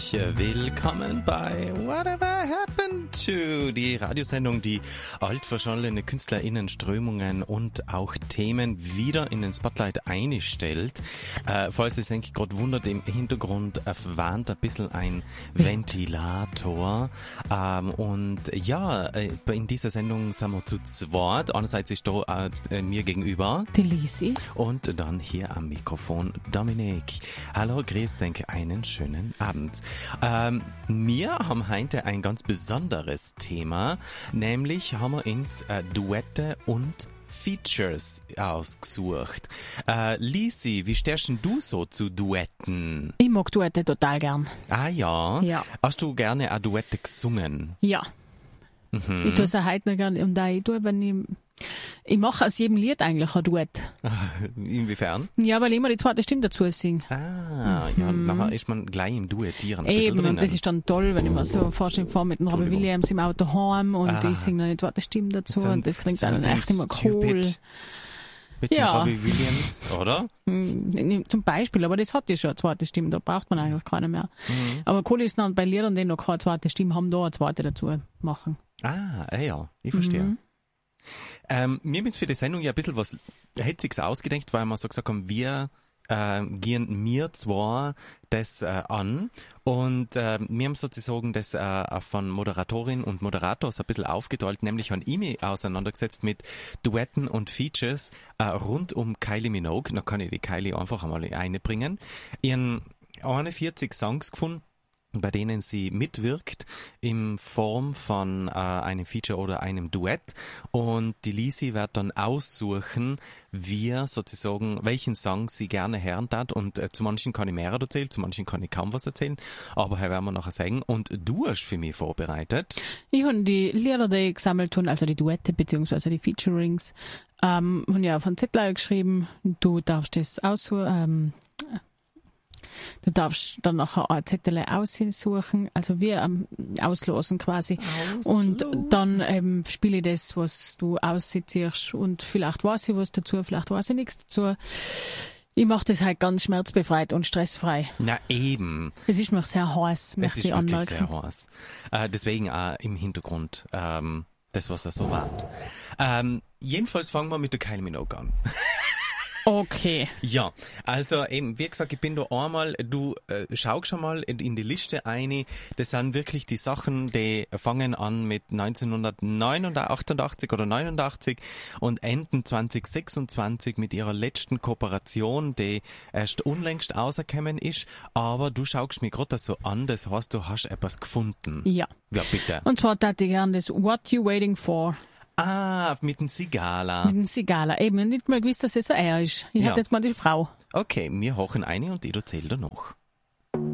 Willkommen bei Whatever Happened to, die Radiosendung, die altverschollene KünstlerInnen, Strömungen und auch Themen wieder in den Spotlight einstellt. Falls es, denke ich, gerade wundert, im Hintergrund warnt ein bisschen ein Ventilator. Und ja, in dieser Sendung sind wir zu zweit. Einerseits ist da mir gegenüber die Lisi und dann hier am Mikrofon Dominik. Hallo, grüß dich, einen schönen Abend. Wir haben heute ein ganz besonderes Thema, nämlich haben wir uns Duette und Features ausgesucht. Lisi, wie stehst denn du so zu Duetten? Ich mag Duette total gern. Ah ja? Ja. Hast du gerne auch Duette gesungen? Ja. Mhm. Ich tue es auch heute noch gerne. Und auch ich tue, wenn ich mache aus jedem Lied eigentlich ein Duett. Inwiefern? Ja, weil ich immer die zweite Stimme dazu singe. Ah, ja, nachher ist man gleich im Duettieren ein Eben, bisschen und das ist dann toll, wenn ich mir so vorstelle, ich fahre mit dem Robbie Williams im Auto heim und ich singe dann die zweite Stimme dazu und das klingt dann echt immer cool. Mit dem Robbie Williams, oder? Zum Beispiel, aber das hat ja schon eine zweite Stimme, da braucht man eigentlich keine mehr. Aber cool ist dann bei Liedern, die noch keine zweite Stimme haben, da eine zweite dazu machen. Ah, ja, ich verstehe. Wir haben jetzt für die Sendung ja ein bisschen was Hetziges ausgedacht, weil wir so gesagt haben, wir gehen mir zwar das an und wir haben sozusagen das von Moderatorin und Moderator so ein bisschen aufgeteilt, nämlich an mich auseinandergesetzt mit Duetten und Features rund um Kylie Minogue. Da kann ich die Kylie einfach einmal einbringen. Ich habe 41 Songs gefunden, bei denen sie mitwirkt in Form von einem Feature oder einem Duett, und die Lisi wird dann aussuchen, welchen Song sie gerne hören darf, und zu manchen kann ich mehr erzählen, zu manchen kann ich kaum was erzählen, aber hier werden wir nachher sagen. Und du hast für mich vorbereitet? Ich habe die Lieder, die ich gesammelt habe, also die Duette bzw. die Featurings, habe ich auf einen Zettel geschrieben. Du darfst das aussuchen. Du darfst dann nachher ein Zettel aussuchen, also wir auslosen quasi. Und dann spiele ich das, was du aussiehst, und vielleicht weiß ich was dazu, vielleicht weiß ich nichts dazu. Ich mache das halt ganz schmerzbefreit und stressfrei. Na eben. Es ist mir sehr heiß, möchte ich anmerken. Es ist wirklich sehr heiß. Deswegen auch im Hintergrund das, was er so war. Jedenfalls fangen wir mit der Kylie Minogue an. Okay. Ja, also eben, wie gesagt, ich bin da einmal, du schau schon mal in die Liste ein. Das sind wirklich die Sachen, die fangen an mit 1988 oder 89 und enden 2026 mit ihrer letzten Kooperation, die erst unlängst rausgekommen ist. Aber du schaust mir gerade so an, das heißt, du hast etwas gefunden. Ja. Ja, bitte. Und zwar hätte ich gerne das What You Waiting For. Ah, mit dem Sigala. Mit dem Sigala. Eben, nicht mal gewusst, dass es so er ist. Ich hätte jetzt mal die Frau. Okay, wir hochen eine und ich erzähle dir noch.